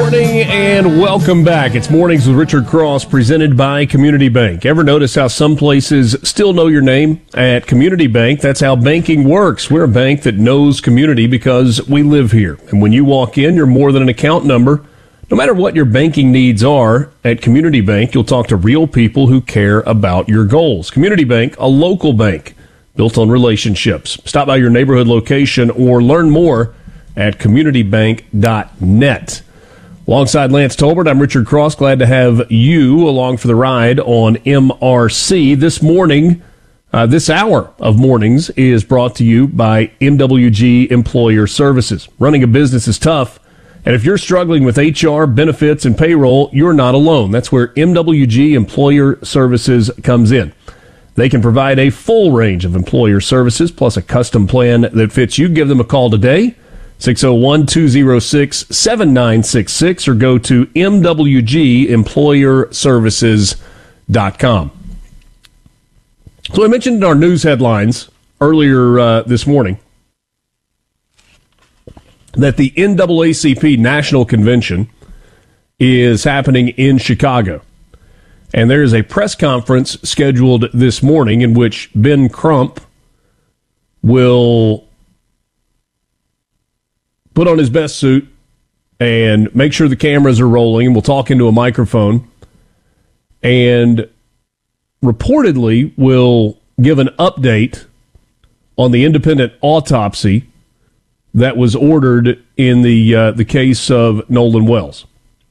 morning and welcome back. It's Mornings with Richard Cross, presented by Community Bank. Ever notice how some places still know your name? At Community Bank, that's how banking works. We're a bank that knows community because we live here. And when you walk in, you're more than an account number. No matter what your banking needs are, at Community Bank, you'll talk to real people who care about your goals. Community Bank, a local bank built on relationships. Stop by your neighborhood location or learn more at communitybank.net. Alongside Lance Tolbert, I'm Richard Cross. Glad to have you along for the ride on MRC. This morning, this hour of mornings is brought to you by MWG Employer Services. Running a business is tough, and if you're struggling with HR, benefits, and payroll, you're not alone. That's where MWG Employer Services comes in. They can provide a full range of employer services, plus a custom plan that fits you. Give them a call today. 601-206-7966 or go to mwgemployerservices.com. So I mentioned in our news headlines earlier this morning that the NAACP National Convention is happening in Chicago. And there is a press conference scheduled this morning in which Ben Crump will put on his best suit and make sure the cameras are rolling, and we'll talk into a microphone, and reportedly will give an update on the independent autopsy that was ordered in the case of Nolan Wells.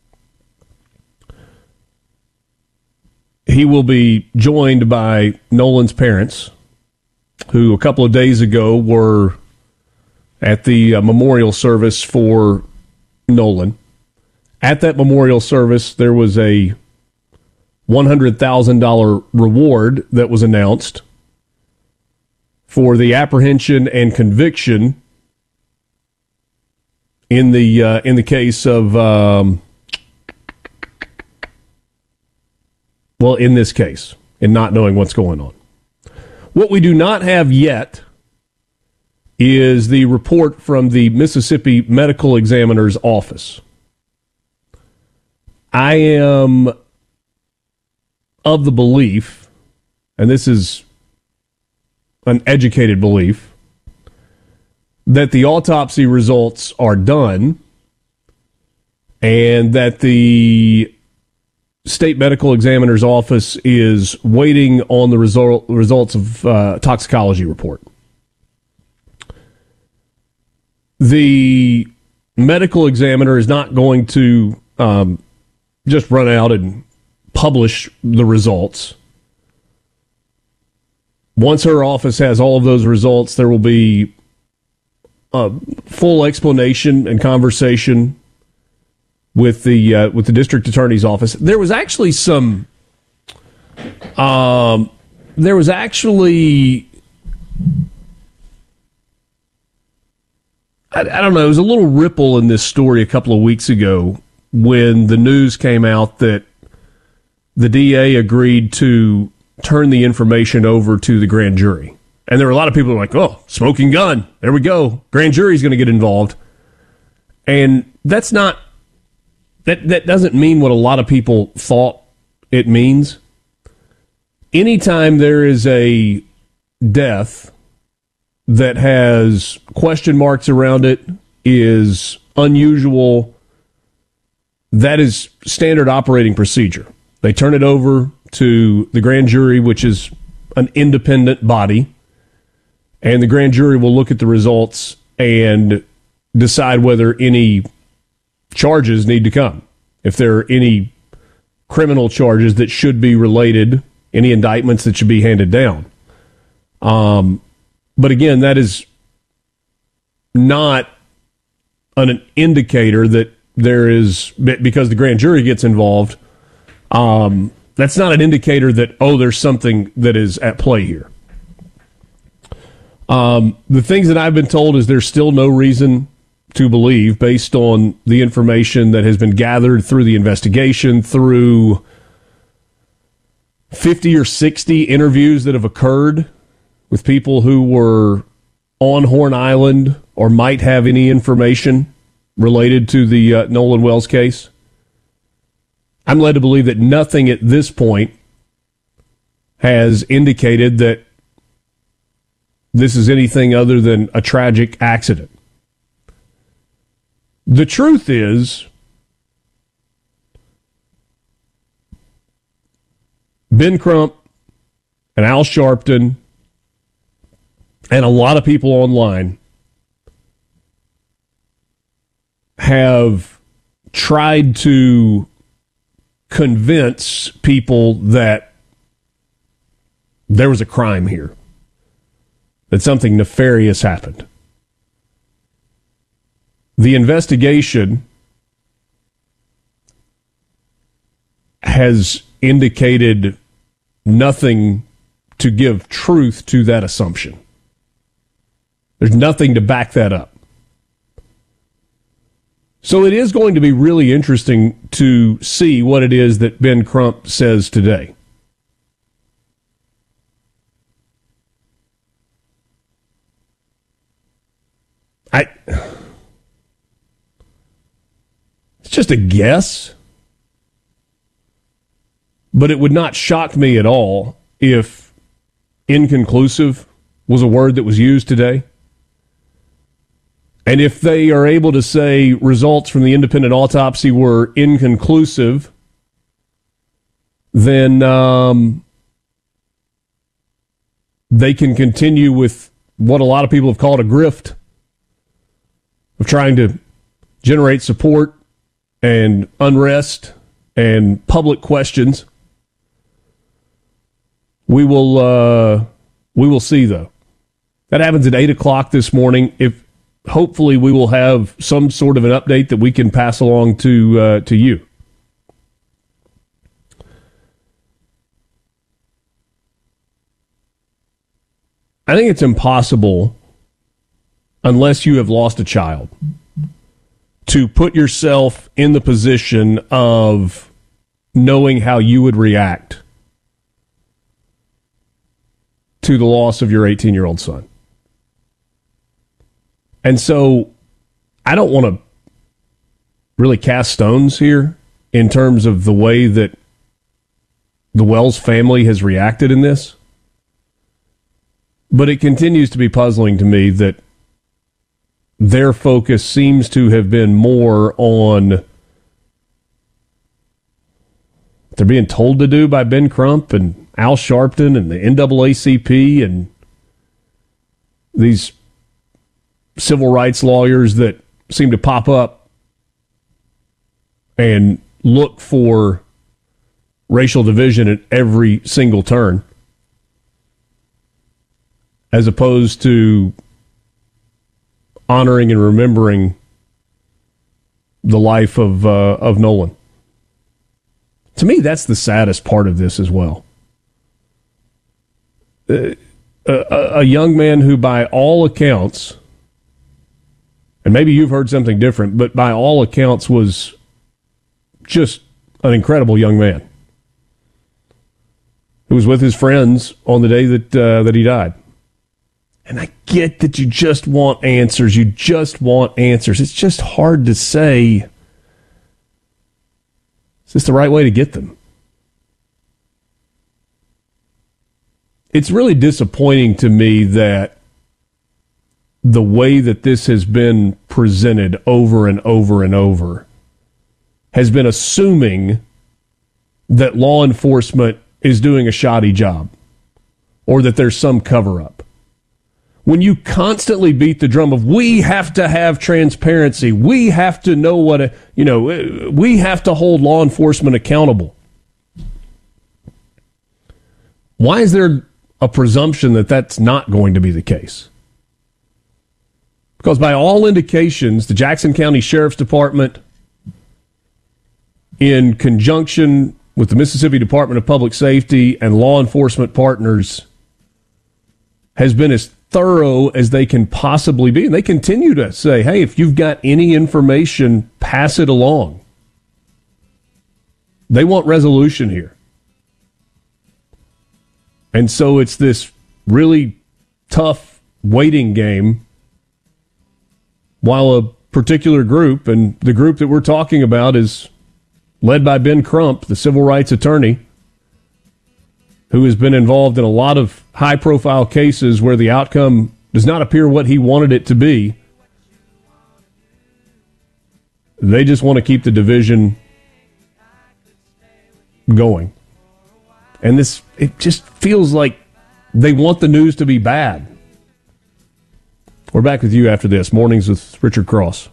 He will be joined by Nolan's parents, who a couple of days ago were at the memorial service for Nolan. At that memorial service, there was a $100,000 reward that was announced for the apprehension and conviction in the case of in this case, in not knowing what's going on. What we do not have yet is the report from the Mississippi Medical Examiner's Office. I am of the belief, and this is an educated belief, that the autopsy results are done and that the State Medical Examiner's Office is waiting on the results of toxicology report. The medical examiner is not going to just run out and publish the results. Once her office has all of those results, there will be a full explanation and conversation with the district attorney's office. There was actually I don't know, it was a little ripple in this story a couple of weeks ago when the news came out that the DA agreed to turn the information over to the grand jury. And there were a lot of people who were like, oh, smoking gun, there we go, grand jury's going to get involved. And that's not, that doesn't mean what a lot of people thought it means. Anytime there is a death that has question marks around it, is unusual, that is standard operating procedure. They turn it over to the grand jury, which is an independent body, and the grand jury will look at the results and decide whether any charges need to come. If there are any criminal charges that should be related, any indictments that should be handed down. But again, that is not an indicator that there is, because the grand jury gets involved, that's not an indicator that, there's something that is at play here. The things that I've been told is there's still no reason to believe, based on the information that has been gathered through the investigation, through 50 or 60 interviews that have occurred with people who were on Horn Island or might have any information related to the Nolan Wells case. I'm led to believe that nothing at this point has indicated that this is anything other than a tragic accident. The truth is, Ben Crump and Al Sharpton and a lot of people online have tried to convince people that there was a crime here, that something nefarious happened. The investigation has indicated nothing to give truth to that assumption. There's nothing to back that up. So it is going to be really interesting to see what it is that Ben Crump says today. It's just a guess, but it would not shock me at all if inconclusive was a word that was used today. And if they are able to say results from the independent autopsy were inconclusive, then they can continue with what a lot of people have called a grift of trying to generate support and unrest and public questions. We will see, though. That happens at 8 o'clock this morning. Hopefully we will have some sort of an update that we can pass along to you. I think it's impossible, unless you have lost a child, to put yourself in the position of knowing how you would react to the loss of your 18-year-old son. And so I don't want to really cast stones here in terms of the way that the Wells family has reacted in this. But it continues to be puzzling to me that their focus seems to have been more on what they're being told to do by Ben Crump and Al Sharpton and the NAACP and these civil rights lawyers that seem to pop up and look for racial division at every single turn, as opposed to honoring and remembering the life of Nolan. To me, that's the saddest part of this as well. A young man who, by all accounts, and maybe you've heard something different, but by all accounts was just an incredible young man who was with his friends on the day that he died. And I get that you just want answers. You just want answers. It's just hard to say, is this the right way to get them? It's really disappointing to me that the way that this has been presented over and over and over has been assuming that law enforcement is doing a shoddy job or that there's some cover-up. When you constantly beat the drum of, we have to have transparency, we have to know we have to hold law enforcement accountable. Why is there a presumption that that's not going to be the case? Because by all indications, the Jackson County Sheriff's Department, in conjunction with the Mississippi Department of Public Safety and law enforcement partners, has been as thorough as they can possibly be. And they continue to say, hey, if you've got any information, pass it along. They want resolution here. And so it's this really tough waiting game while a particular group, and the group that we're talking about is led by Ben Crump, the civil rights attorney, who has been involved in a lot of high-profile cases where the outcome does not appear what he wanted it to be. They just want to keep the division going. And it just feels like they want the news to be bad. We're back with you after this. Mornings with Richard Cross.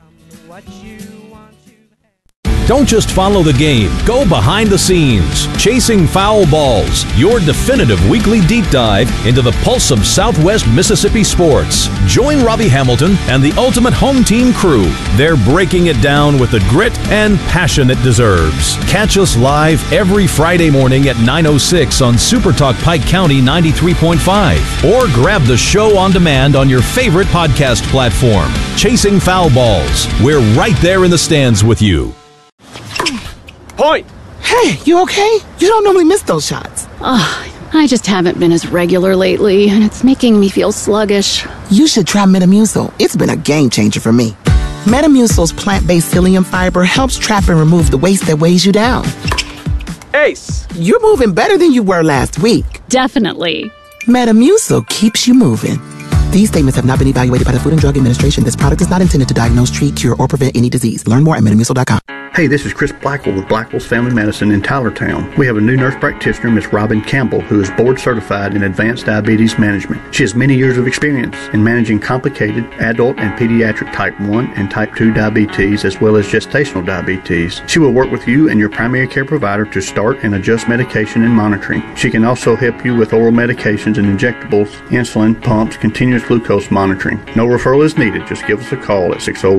Don't just follow the game. Go behind the scenes. Chasing Foul Balls, your definitive weekly deep dive into the pulse of Southwest Mississippi sports. Join Robbie Hamilton and the Ultimate Home Team crew. They're breaking it down with the grit and passion it deserves. Catch us live every Friday morning at 9:06 on Super Talk Pike County 93.5. Or grab the show on demand on your favorite podcast platform. Chasing Foul Balls. We're right there in the stands with you. Point! Hey, you okay? You don't normally miss those shots. I just haven't been as regular lately, and it's making me feel sluggish. You should try Metamucil. It's been a game changer for me. Metamucil's plant-based psyllium fiber helps trap and remove the waste that weighs you down. Ace! You're moving better than you were last week. Definitely. Metamucil keeps you moving. These statements have not been evaluated by the Food and Drug Administration. This product is not intended to diagnose, treat, cure, or prevent any disease. Learn more at Metamucil.com. Hey, this is Chris Blackwell with Blackwell's Family Medicine in Tylertown. We have a new nurse practitioner, Miss Robin Campbell, who is board certified in advanced diabetes management. She has many years of experience in managing complicated adult and pediatric type 1 and type 2 diabetes, as well as gestational diabetes. She will work with you and your primary care provider to start and adjust medication and monitoring. She can also help you with oral medications and injectables, insulin, pumps, continuous glucose monitoring. No referral is needed. Just give us a call at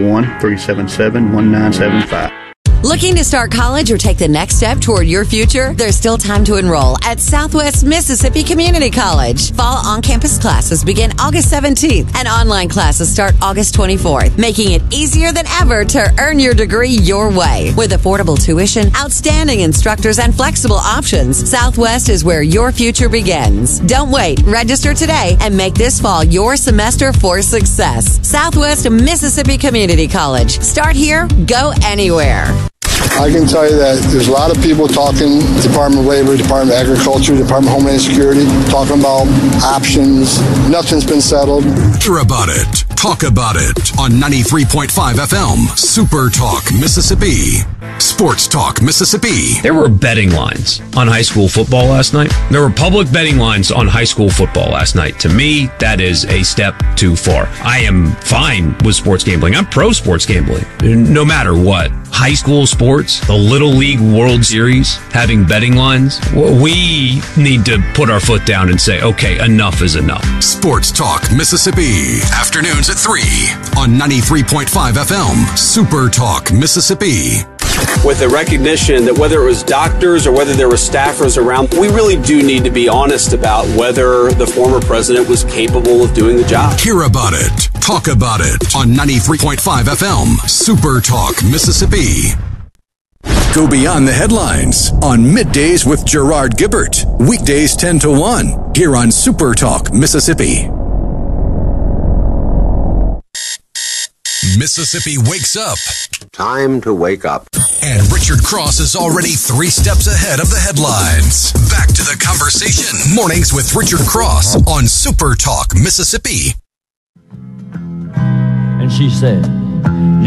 601-377-1975. Looking to start college or take the next step toward your future? There's still time to enroll at Southwest Mississippi Community College. Fall on-campus classes begin August 17th and online classes start August 24th, making it easier than ever to earn your degree your way. With affordable tuition, outstanding instructors, and flexible options, Southwest is where your future begins. Don't wait. Register today and make this fall your semester for success. Southwest Mississippi Community College. Start here, go anywhere. I can tell you that there's a lot of people talking, Department of Labor, Department of Agriculture, Department of Homeland Security, talking about options. Nothing's been settled. Hear about it. Talk about it on 93.5 FM, Super Talk, Mississippi. Sports Talk, Mississippi. There were betting lines on high school football last night. There were public betting lines on high school football last night. To me, that is a step too far. I am fine with sports gambling. I'm pro sports gambling, no matter what. High school sports, the Little League World Series, having betting lines, we need to put our foot down and say, okay, enough is enough. Sports Talk, Mississippi. Afternoons at 3 on 93.5 FM, Super Talk, Mississippi. With the recognition that whether it was doctors or whether there were staffers around, we really do need to be honest about whether the former president was capable of doing the job. Hear about it. Talk about it on 93.5 FM, Super Talk, Mississippi. Go beyond the headlines on Middays with Gerard Gibbert. Weekdays 10 to 1 here on Super Talk, Mississippi. Mississippi wakes up. Time to wake up. And Richard Cross is already 3 steps ahead of the headlines. Back to the conversation. Mornings with Richard Cross on Super Talk, Mississippi. And she said,